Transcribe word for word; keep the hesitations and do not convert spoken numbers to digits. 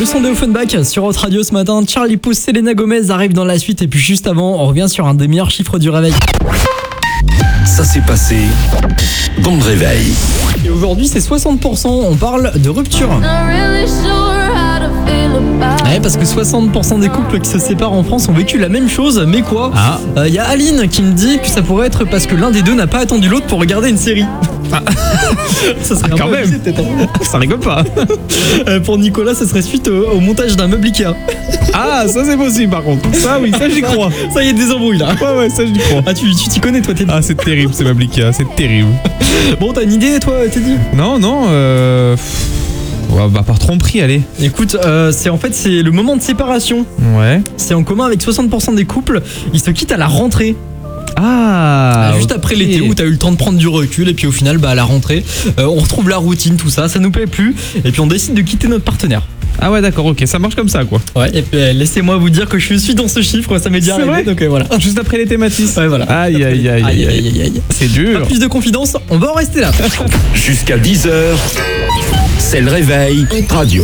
Le son de Offenbach sur Hot Radio ce matin. Charlie Puth, Selena Gomez arrive dans la suite. Et puis juste avant, on revient sur un des meilleurs chiffres du réveil. Ça s'est passé dans le réveil. Et aujourd'hui, c'est soixante pour cent. On parle de rupture. Ouais, parce que soixante pour cent des couples qui se séparent en France ont vécu la même chose. Mais quoi ? Il Ah. euh, y a Aline qui me dit que ça pourrait être parce que l'un des deux n'a pas attendu l'autre pour regarder une série. Ah. Ça serait Ah, un quand peu même. abusé, peut-être. Ça rigole pas. Euh, Pour Nicolas, ça serait suite au, au montage d'un meuble Ikea. Ah, ça c'est possible par contre. Ça oui, ça j'y crois. Ça y est, des embrouilles là. Ouais, ouais, ça j'y crois. Ah, tu tu t'y connais, toi, Teddy. Ah, c'est terrible, c'est Mablika, c'est terrible. Bon, t'as une idée, toi, Teddy ? Non, non, euh. Ouais, bah, par tromperie, allez. Écoute, euh, c'est en fait c'est le moment de séparation. Ouais. C'est en commun avec soixante pour cent des couples. Ils se quittent à la rentrée. Ah. Juste ok. après l'été où t'as eu le temps de prendre du recul. Et puis au final, bah, à la rentrée, euh, on retrouve la routine, tout ça. Ça nous plaît plus. Et puis on décide de quitter notre partenaire. Ah ouais, d'accord, ok, ça marche comme ça quoi. Ouais. Et puis euh, laissez-moi vous dire que je suis dans ce chiffre. Ça m'est déjà C'est arrivé. vrai Donc euh, voilà. Juste après les thématiques. Ouais, voilà. Aïe, aïe, aïe, Aïe, aïe, aïe, aïe. C'est Pas dur. plus de confidence. On va en rester là. Jusqu'à dix heures, c'est le réveil Radio.